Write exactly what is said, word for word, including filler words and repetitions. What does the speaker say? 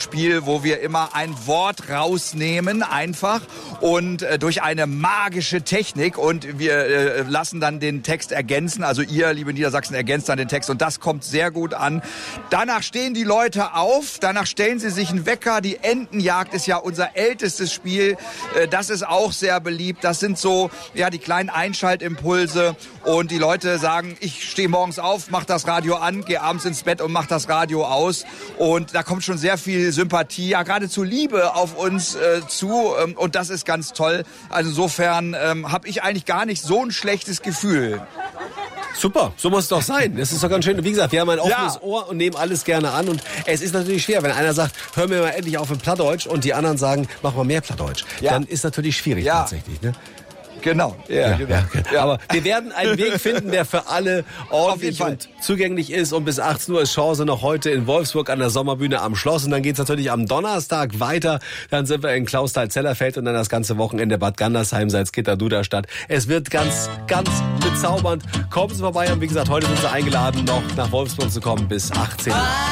Spiel, wo wir immer ein Wort rausnehmen, einfach, und äh, durch eine magische Technik, und wir äh, lassen dann den Text ergänzen, also ihr, liebe Niedersachsen, ergänzt dann den Text, und das kommt sehr gut an. Danach stehen die Leute auf, danach stellen sie sich einen Wecker. Die Entenjagd ist ja unser ältestes Spiel, äh, das ist auch sehr beliebt. Das sind so, ja, die kleinen Einschaltimpulse, und die Leute sagen, ich stehe morgens auf, mach das Radio an, gehe abends ins Bett und mach das Radio aus, und da kommt schon sehr viel Sympathie, ja, geradezu Liebe auf uns äh, zu, ähm, und das ist ganz toll. Also insofern ähm, habe ich eigentlich gar nicht so ein schlechtes Gefühl. Super, so muss es doch sein. Das ist doch ganz schön. Wie gesagt, wir haben ein offenes ja. Ohr und nehmen alles gerne an. Und es ist natürlich schwer, wenn einer sagt, hör mir mal endlich auf in Plattdeutsch, und die anderen sagen, mach mal mehr Plattdeutsch. Ja. Dann ist natürlich schwierig ja. tatsächlich, ne? Genau. Ja, genau. Ja, okay. ja. Aber wir werden einen Weg finden, der für alle ordentlich und zugänglich ist. Und bis achtzehn Uhr ist Chance noch heute in Wolfsburg an der Sommerbühne am Schloss. Und dann geht's natürlich am Donnerstag weiter. Dann sind wir in Klausthal-Zellerfeld und dann das ganze Wochenende Bad Gandersheim, Salzgitter-Duderstadt. Es wird ganz, ganz bezaubernd. Kommen Sie vorbei. Und wie gesagt, heute sind Sie eingeladen, noch nach Wolfsburg zu kommen bis achtzehn Uhr.